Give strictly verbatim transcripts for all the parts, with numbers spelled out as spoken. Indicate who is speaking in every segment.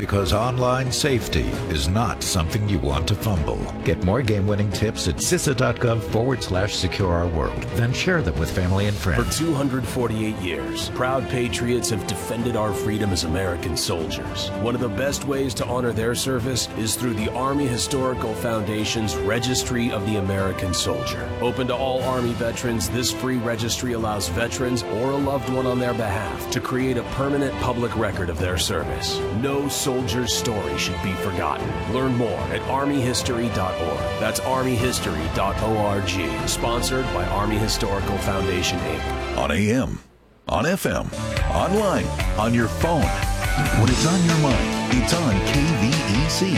Speaker 1: because online safety is not something you want to fumble. Get more game-winning tips at CISA.gov forward slash secure our world. Then share them with family and friends.
Speaker 2: For two hundred forty-eight years, proud patriots have defended our freedom as American soldiers. One of the best ways to honor their service is through the Army Historical Foundation's Registry of the American Soldier. Open to all Army veterans, this free registry allows veterans or a loved one on their behalf to create a permanent public record of their service. No soldier's story should be forgotten. Learn more at army history dot org. That's army history dot org. Sponsored by Army Historical Foundation, Incorporated.
Speaker 3: On A M, on F M, online, on your phone. When it's on your mind, it's on K V E C.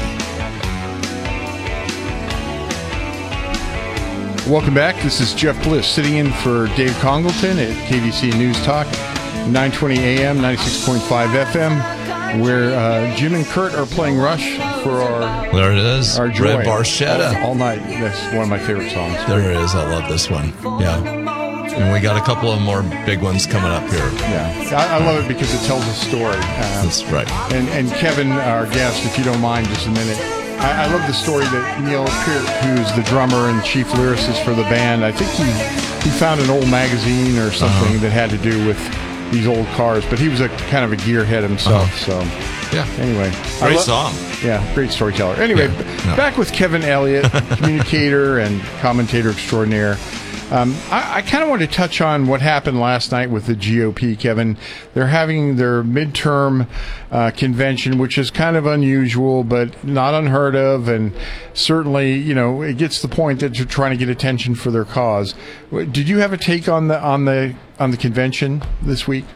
Speaker 4: Welcome back. This is Jeff Bliss sitting in for Dave Congleton at K V C News Talk, nine twenty A M, ninety-six point five F M, where uh, Jim and Kurt are playing Rush for our
Speaker 5: There it is.
Speaker 4: Our joy.
Speaker 5: Red Barchetta.
Speaker 4: All, all night. That's one of my favorite songs.
Speaker 5: There it is. I love this one. Yeah. And we got a couple of more big ones coming up here.
Speaker 4: Yeah. I, I love it because it tells a story. Um,
Speaker 5: That's right.
Speaker 4: And, and Kevin, our guest, if you don't mind just a minute, I, I love the story that Neil Peart, who's the drummer and chief lyricist for the band, I think he, he found an old magazine or something uh-huh. that had to do with these old cars, but he was a kind of a gearhead himself. Uh-huh. So,
Speaker 5: yeah.
Speaker 4: Anyway,
Speaker 5: great
Speaker 4: lo-
Speaker 5: song.
Speaker 4: Yeah, great storyteller. Anyway, yeah. no. back with Kevin Elliott, communicator and commentator extraordinaire. Um, I, I kind of want to touch on what happened last night with the G O P, Kevin. They're having their midterm uh, convention, which is kind of unusual, but not unheard of. And certainly, you know, it gets the point that you're trying to get attention for their cause. Did you have a take on the on the on the convention this week?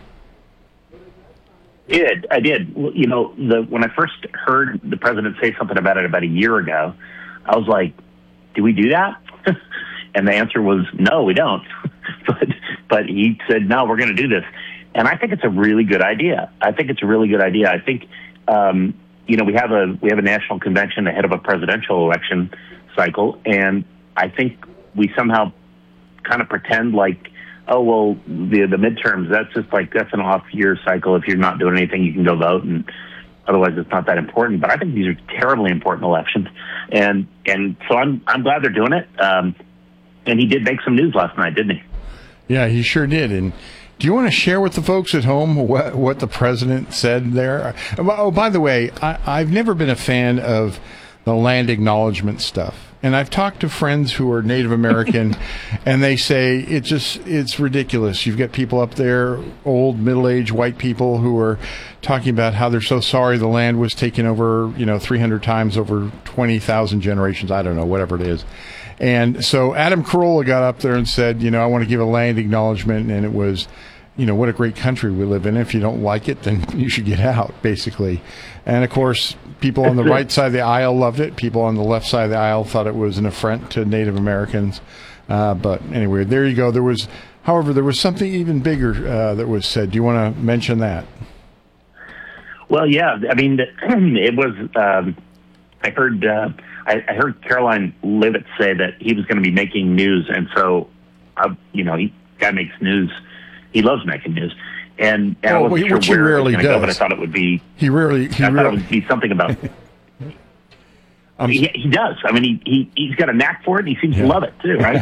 Speaker 6: Did I did you know the when I first heard the president say something about it about a year ago, I was like, "Do we do that?" And the answer was, no, we don't. but but he said, no, we're going to do this. And I think it's a really good idea. I think it's a really good idea. I think, um, you know, we have a we have a national convention ahead of a presidential election cycle, and I think we somehow kind of pretend like, oh, well, the the midterms, that's just like, that's an off-year cycle. If you're not doing anything, you can go vote, and otherwise it's not that important. But I think these are terribly important elections. And and so I'm I'm glad they're doing it. Um And he did make some news last night, didn't he?
Speaker 4: Yeah, he sure did. And do you want to share with the folks at home what, what the president said there? Oh, by the way, I, I've never been a fan of the land acknowledgement stuff. And I've talked to friends who are Native American, and they say it just it's ridiculous. You've got people up there, old, middle-aged white people, who are talking about how they're so sorry the land was taken over, you know, three hundred times over twenty thousand generations. I don't know, whatever it is. And so Adam Carolla got up there and said, you know, I want to give a land acknowledgement, and it was, you know, what a great country we live in. If you don't like it, then you should get out, basically. And, of course, people on the right side of the aisle loved it. People on the left side of the aisle thought it was an affront to Native Americans. Uh, but anyway, there you go. There was, however, there was something even bigger uh, that was said. Do you want to mention that?
Speaker 6: Well, yeah. I mean, it was, um, I heard... Uh, I heard Caroline Leavitt say that he was going to be making news, and so, uh, you know, he guy makes news. He loves making news, and, and
Speaker 4: oh,
Speaker 6: I wasn't
Speaker 4: which
Speaker 6: sure
Speaker 4: he
Speaker 6: where
Speaker 4: rarely
Speaker 6: it was
Speaker 4: does.
Speaker 6: go, but I thought it would be.
Speaker 4: He rarely. He
Speaker 6: I
Speaker 4: rarely.
Speaker 6: thought it would be something about. he, he does. I mean, he he he's got a knack for it. And he seems yeah. to love it too, right?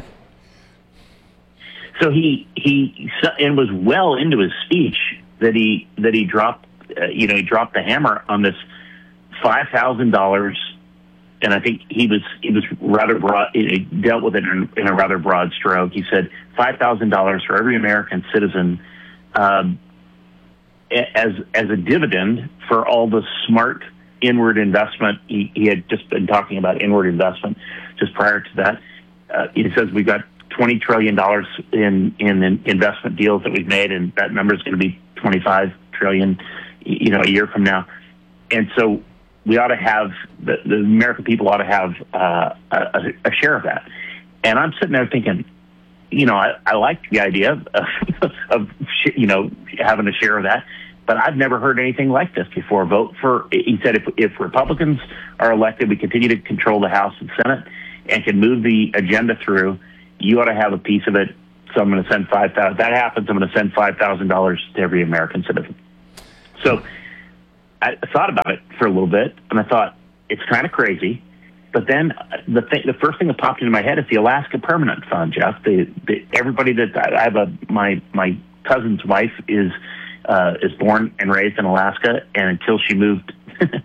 Speaker 6: So he he and was well into his speech that he that he dropped. Uh, you know, he dropped the hammer on this five thousand dollars. And I think he was he was rather broad. He dealt with it in, in a rather broad stroke. He said five thousand dollars for every American citizen um, as as a dividend for all the smart inward investment. He, he had just been talking about inward investment just prior to that. Uh, he says we've got twenty trillion dollars in, in in investment deals that we've made, and that number is going to be twenty-five trillion dollars, you know, a year from now. And so we ought to have, the, the American people ought to have uh, a, a share of that. And I'm sitting there thinking, you know, I, I like the idea of, of, you know, having a share of that, but I've never heard anything like this before. Vote for, he said, if, if Republicans are elected, we continue to control the House and Senate and can move the agenda through, you ought to have a piece of it. So I'm going to send five thousand dollars. That happens, I'm going to send five thousand dollars to every American citizen. So I thought about it for a little bit, and I thought, it's kind of crazy. But then the th- the first thing that popped into my head is the Alaska Permanent Fund, Jeff. The, the, everybody that I have a my my cousin's wife is uh, is born and raised in Alaska, and until she moved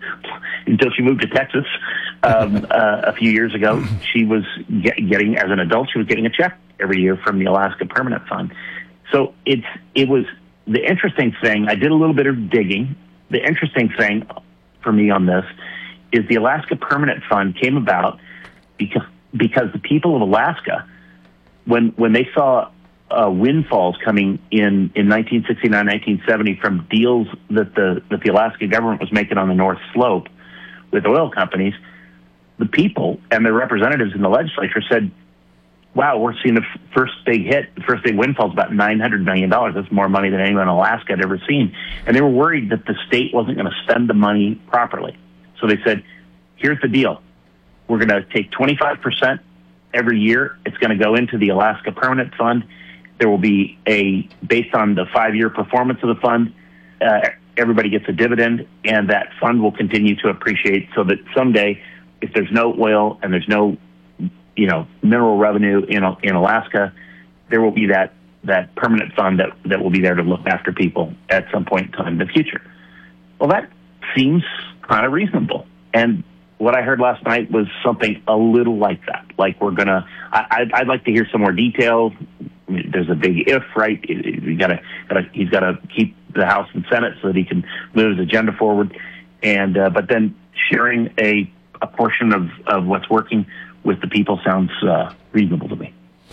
Speaker 6: until she moved to Texas um, uh, a few years ago, she was get, getting as an adult she was getting a check every year from the Alaska Permanent Fund. So it's it was the interesting thing. I did a little bit of digging. The interesting thing for me on this is the Alaska Permanent Fund came about because because the people of Alaska, when when they saw uh, windfalls coming in in nineteen sixty-nine, nineteen seventy from deals that the that the Alaska government was making on the North Slope with oil companies, the people and their representatives in the legislature said, wow, we're seeing the f- first big hit, the first big windfall is about nine hundred million dollars. That's more money than anyone in Alaska had ever seen. And they were worried that the state wasn't going to spend the money properly. So they said, here's the deal. We're going to take twenty-five percent every year. It's going to go into the Alaska Permanent Fund. There will be a, based on the five-year performance of the fund, uh, everybody gets a dividend, and that fund will continue to appreciate so that someday, if there's no oil and there's no, you know, mineral revenue in in Alaska, there will be that, that permanent fund that, that will be there to look after people at some point in time in the future. Well, that seems kind of reasonable. And what I heard last night was something a little like that. Like we're gonna, I, I'd, I'd like to hear some more detail. I mean, there's a big if, right? You gotta, gotta, he's got to keep the House and Senate so that he can move his agenda forward. And uh, but then sharing a a portion of, of what's working with the people sounds uh, reasonable to me.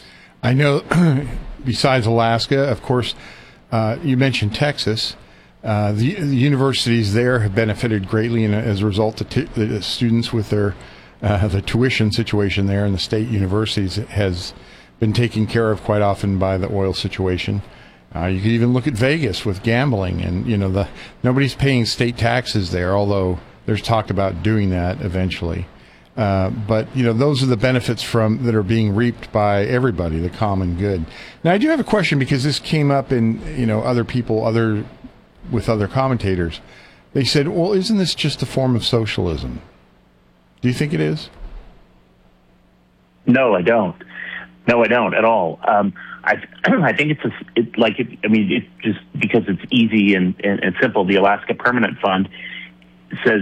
Speaker 4: I know. Besides Alaska, of course, uh, you mentioned Texas. Uh, the, the universities there have benefited greatly, and as a result, the, t- the students with their uh, the tuition situation there in the state universities has been taken care of quite often by the oil situation. Uh, you could even look at Vegas with gambling, and you know the nobody's paying state taxes there, although there's talk about doing that eventually. Uh, but you know those are the benefits from that are being reaped by everybody, the common good. Now I do have a question because this came up in you know other people, other. with other commentators. They said, well, isn't this just a form of socialism? Do you think it is?
Speaker 6: No, I don't. No, I don't at all. Um, I I think it's a, it, like, it, I mean, it's just because it's easy and, and, and simple. The Alaska Permanent Fund says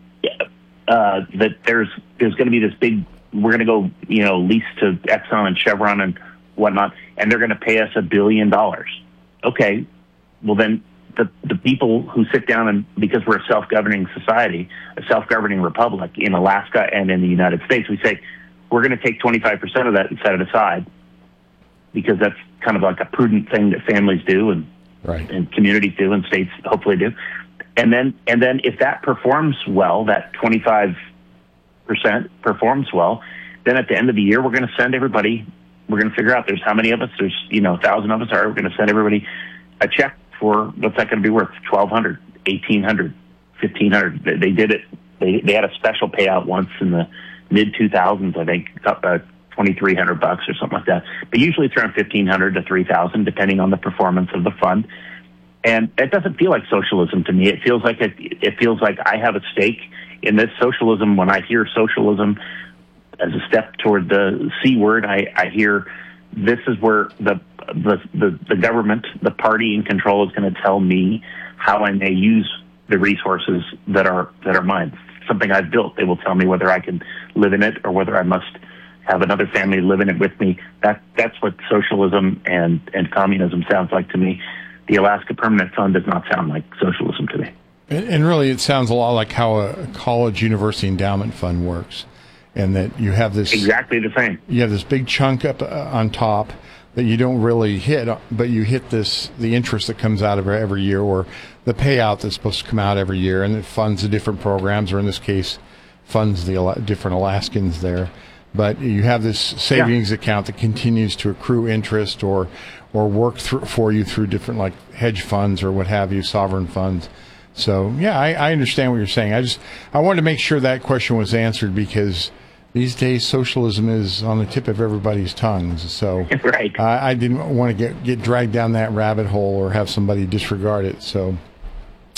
Speaker 6: uh, that there's there's going to be this big, we're going to go, you know, lease to Exxon and Chevron and whatnot, and they're going to pay us a billion dollars. Okay, well then, The, the people who sit down and, because we're a self-governing society, a self-governing republic in Alaska and in the United States, we say, we're going to take twenty-five percent of that and set it aside because that's kind of like a prudent thing that families do and,
Speaker 4: right.
Speaker 6: and communities do and states hopefully do. And then, and then if that performs well, that twenty-five percent performs well, then at the end of the year, we're going to send everybody, we're going to figure out there's how many of us, there's, you know, a thousand of us are, we're going to send everybody a check for what's that going to be worth? twelve hundred dollars, eighteen hundred dollars, fifteen hundred dollars. They did it. They they had a special payout once in the mid two thousands, I think, uh, twenty-three hundred bucks or something like that. But usually it's around fifteen hundred to three thousand, depending on the performance of the fund. And it doesn't feel like socialism to me. It feels like it, it feels like I have a stake in this socialism. When I hear socialism as a step toward the C word, I, I hear this is where the The, the the government, the party in control, is going to tell me how I may use the resources that are that are mine. Something I've built. They will tell me whether I can live in it or whether I must have another family live in it with me. That that's what socialism and, and communism sounds like to me. The Alaska Permanent Fund does not sound like socialism to me.
Speaker 4: And, and really, it sounds a lot like how a college university endowment fund works, and that you have this
Speaker 6: exactly the same.
Speaker 4: You have this big chunk up uh, on top that you don't really hit, but you hit this the interest that comes out of it every year, or the payout that's supposed to come out every year, and it funds the different programs, or in this case, funds the different Alaskans there. But you have this savings yeah. account that continues to accrue interest, or or work through, for you through different like hedge funds or what have you, sovereign funds. So yeah, I, I understand what you're saying. I just I wanted to make sure that question was answered because these days, socialism is on the tip of everybody's tongues. So
Speaker 6: right.
Speaker 4: I, I didn't want to get, get dragged down that rabbit hole or have somebody disregard it. So,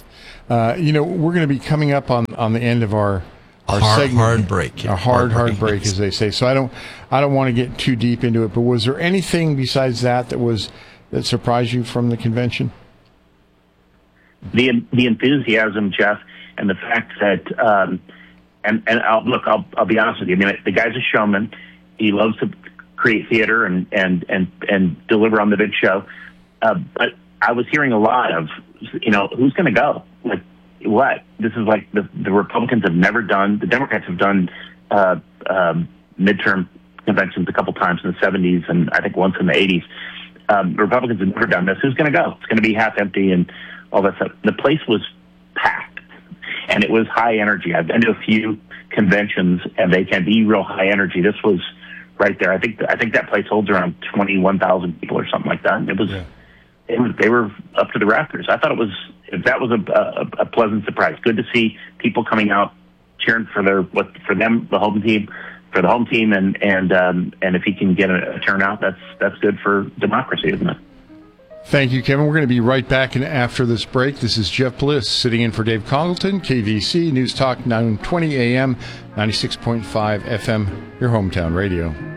Speaker 4: Uh, you know, we're going to be coming up on, on the end of our our
Speaker 5: hard,
Speaker 4: segment.
Speaker 5: hard break. Yeah.
Speaker 4: A hard, hard,
Speaker 5: hard
Speaker 4: break,
Speaker 5: break,
Speaker 4: as they say. So I don't I don't want to get too deep into it. But was there anything besides that that was that surprised you from the convention?
Speaker 6: The the enthusiasm, Jeff, and the fact that um, and and I'll, look, I'll I'll be honest with you. I mean, the guy's a showman. He loves to create theater and and and and deliver on the big show. Uh, but I was hearing a lot of, you know, who's going to go? Like, what? This is like the, the Republicans have never done. The Democrats have done uh, um, midterm conventions a couple times in the seventies and I think once in the eighties. Um, the Republicans have never done this. Who's going to go? It's going to be half empty and all that stuff. The place was packed, and it was high energy. I've been to a few conventions, and they can be real high energy. This was right there. I think I think that place holds around twenty-one thousand people or something like that. And it was, yeah. it was they were up to the rafters. I thought it was that was a, a, a pleasant surprise. Good to see people coming out cheering for their what for them the home team for the home team, and and um, and if he can get a, a turnout, that's that's good for democracy, isn't it?
Speaker 4: Thank you, Kevin. We're going to be right back in after this break. This is Jeff Bliss sitting in for Dave Congleton, K V C News Talk nine twenty A M, ninety-six point five F M, your hometown radio.